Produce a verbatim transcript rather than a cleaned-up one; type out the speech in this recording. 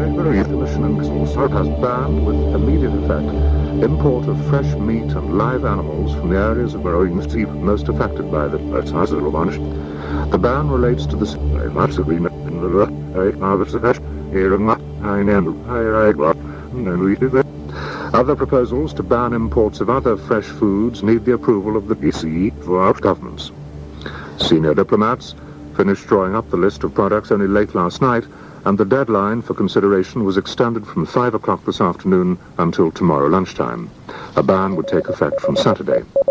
The Commission also has banned with immediate effect import of fresh meat and live animals from the areas of growing sheep most affected by the The ban relates to the agreement in the Other proposals to ban imports of other fresh foods need the approval of the B C E for our governments. Senior diplomats finished drawing up the list of products only late last night, and the deadline for consideration was extended from five o'clock this afternoon until tomorrow lunchtime. A ban would take effect from Saturday.